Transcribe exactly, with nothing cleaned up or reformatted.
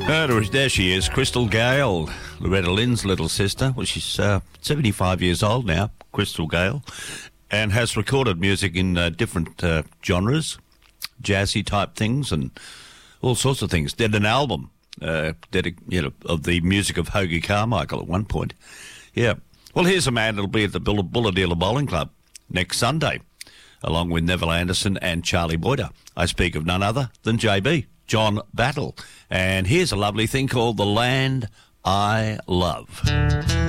Uh, there she is, Crystal Gale, Loretta Lynn's little sister. Well, she's uh, seventy-five years old now, Crystal Gale, and has recorded music in uh, different uh, genres, jazzy type things and all sorts of things. Did an album uh, dedic- you know, of the music of Hoagie Carmichael at one point. Yeah. Well, here's a man that'll be at the Bull- Bulahdelah Bowling Club next Sunday, along with Neville Anderson and Charlie Boyder. I speak of none other than J B, John Battle. And here's a lovely thing called The Land I Love.